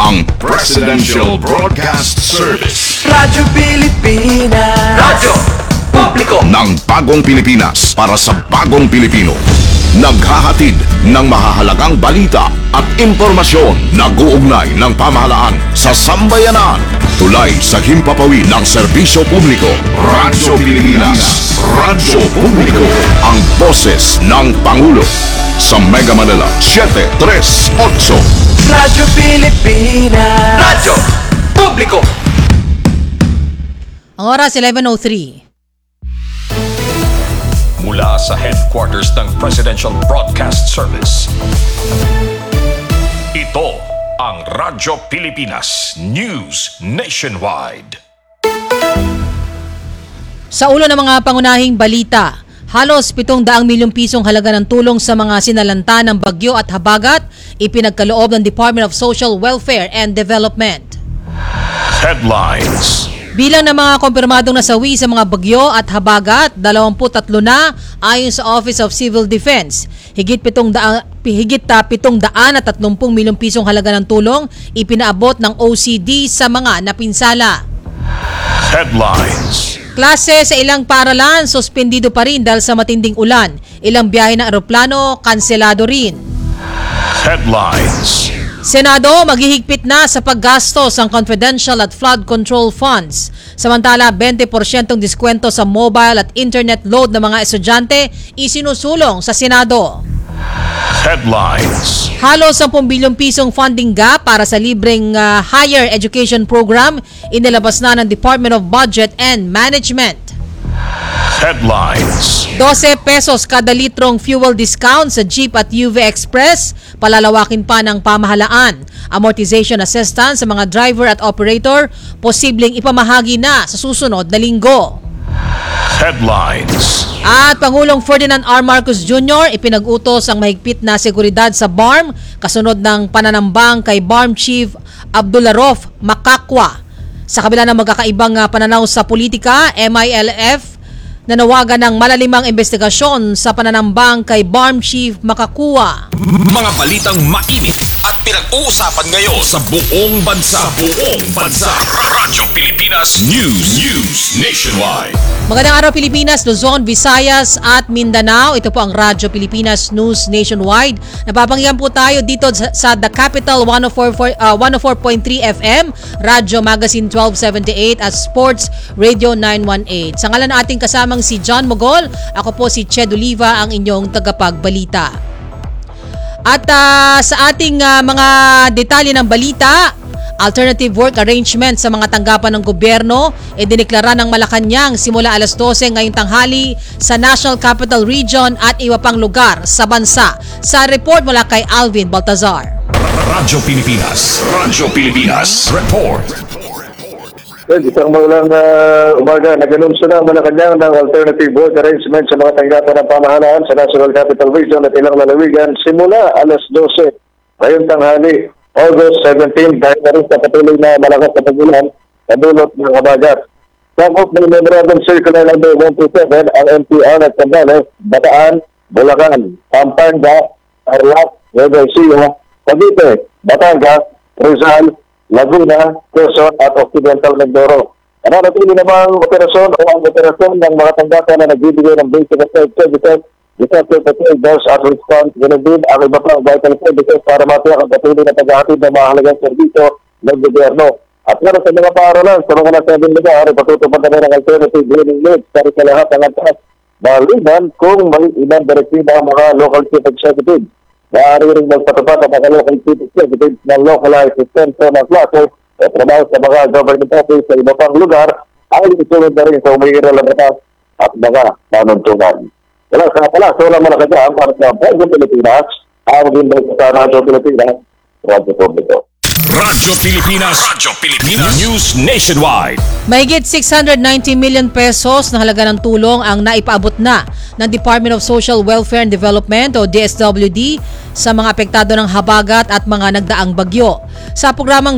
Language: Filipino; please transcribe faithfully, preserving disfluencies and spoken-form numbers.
ang Presidential Broadcast Service. Radyo Pilipinas. Radyo Publiko ng bagong Pilipinas para sa bagong Pilipino. Naghahatid ng mahahalagang balita at impormasyon na guugnay ng pamahalaan sa sambayanan. Tulay sa himpapawid ng serbisyo publiko. Radyo Pilipinas. Radyo Publiko. Ang boses ng Pangulo. Sa Mega Manila, seven three eight. Radyo Pilipinas. Radyo Publiko. Ang oras, eleven oh three. Mula sa headquarters ng Presidential Broadcast Service, ito ang Radyo Pilipinas News Nationwide. Sa ulo ng mga pangunahing balita, halos pitong daang milyong pisong halaga ng tulong sa mga sinalanta ng bagyo at habagat ipinagkaloob ng Department of Social Welfare and Development. Headlines. Bilang ng mga kumpirmadong nasawi sa mga bagyo at habagat, dalawampu't tatlo na ayon sa Office of Civil Defense. Higit pitong daan, higit uh, pitong daan at tatlumpung milyong pisong halaga ng tulong ipinaabot ng O C D sa mga napinsala. Headlines. Klase sa ilang paaralan, suspendido pa rin dahil sa matinding ulan. Ilang biyahe ng eroplano, kanselado rin. Headlines. Senado, maghihigpit na sa paggastos ang confidential at flood control funds. Samantala, twenty porsyentong diskwento sa mobile at internet load ng mga estudyante isinusulong sa Senado. Headlines. Halos ten bilyong pisong funding gap para sa libreng uh, higher education program inilabas na ng Department of Budget and Management. Headlines. twelve pesos kada litrong fuel discount sa Jeep at U V Express, palalawakin pa ng pamahalaan. Amortization assistance sa mga driver at operator, posibleng ipamahagi na sa susunod na linggo. Headlines. At Pangulong Ferdinand R. Marcos Junior ipinag-utos ang mahigpit na seguridad sa B A R M kasunod ng pananambang kay B A R M Chief Abdullarov Makakwa. Sa kabila ng magkakaibang pananaw sa politika, M I L F nanawagan ng malalimang investigasyon sa pananambang kay B A R M Chief Makakwa. Mga balitang mainit at pinag-uusapan ngayon sa buong bansa. Buong bansa. Radyo Pilipinas News. News Nationwide. Magandang araw Pilipinas, Luzon, Visayas at Mindanao. Ito po ang Radyo Pilipinas News Nationwide. Napapanggihan po tayo dito sa The Capital one oh four point three F M, Radyo Magazine twelve seventy-eight at Sports Radio nine eighteen. Sa ngalan ng ating kasamang si John Mogol, ako po si Ched Oliva, ang inyong tagapagbalita. At uh, sa ating uh, mga detalye ng balita, alternative work arrangement sa mga tanggapan ng gobyerno e diniklara ng Malacanang simula alas dose ngayong tanghali sa National Capital Region at iba pang lugar sa bansa. Sa report mula kay Alvin Baltazar. Radyo Pilipinas. Radyo Pilipinas. Report. Well, isang maulang uh, umaga, nag-anunsyo na Malacanang ng alternative work arrangement sa mga tanggapan ng pamahalaan sa National Capital Region at ilang lalawigan simula alas dose ngayong tanghali, August seventeenth, dahil na rin sa patuloy na malakas na pagulan na dulot ng habagat. Sakop ng Memorandum Circular number one twenty-seven, ang M T R at Candales, Bataan, Bulacan, Pampanga, Tarlac, Nueva Ecija, Cavite, Batangas, Rizal, Laguna, Quezon at Occidental Mindoro. Nananatili namang operasyon o ang operasyon ng mga tanggapan na nagbibigay ng basic health services, disaster preparedness at response, ganun din ang iba pang vital services para matiyak ang patuloy na paghahatid ng mahalagang serbisyo ng gobyerno. At nga sa mga paaralan, sa mga nasabing lugar, patutupad na rin ang alternative learning needs para sa lahat ng antas. Maliban kung may ibang direktiba ang mga local chief executive. Maaari rin magpatupad ang mga local chief executive ng localized system ng klase o trabaho sa mga government office sa iba pang lugar ay isunod na rin sa umiiral na batas at mga nanuntunan. Wala sa pala, so lang Malacanang para sa Radyo Pilipinas, ang bimbay sa Radyo Pilipinas, Radyo Publiko. Radyo Pilipinas. Radyo Pilipinas News Nationwide. Mahigit six hundred ninety million pesos na halaga ng tulong ang naipaabot na ng Department of Social Welfare and Development o D S W D sa mga apektado ng habagat at mga nagdaang bagyo. Sa programang